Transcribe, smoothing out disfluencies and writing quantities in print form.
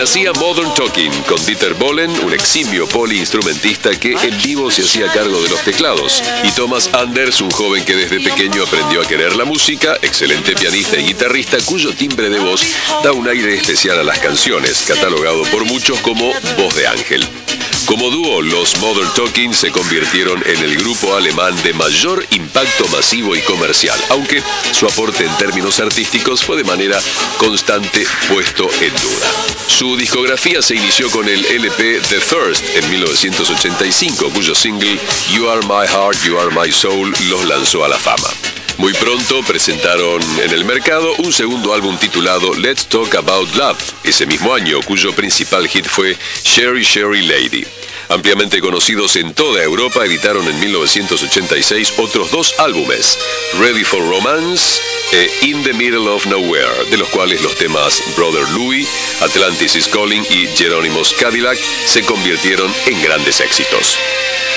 Nacía Modern Talking con Dieter Bohlen, un eximio poliinstrumentista que en vivo se hacía cargo de los teclados, y Thomas Anders, un joven que desde pequeño aprendió a querer la música, excelente pianista y guitarrista cuyo timbre de voz da un aire especial a las canciones, catalogado por muchos como voz de ángel. Como dúo, los Modern Talking se convirtieron en el grupo alemán de mayor impacto masivo y comercial, aunque su aporte en términos artísticos fue de manera constante puesto en duda. Su discografía se inició con el LP The Thirst en 1985, cuyo single You Are My Heart, You Are My Soul los lanzó a la fama. Muy pronto presentaron en el mercado un segundo álbum titulado Let's Talk About Love, ese mismo año, cuyo principal hit fue Sherry Sherry Lady. Ampliamente conocidos en toda Europa, editaron en 1986 otros dos álbumes, Ready for Romance e In the Middle of Nowhere, de los cuales los temas Brother Louie, Atlantis is Calling y Jerónimos Cadillac se convirtieron en grandes éxitos.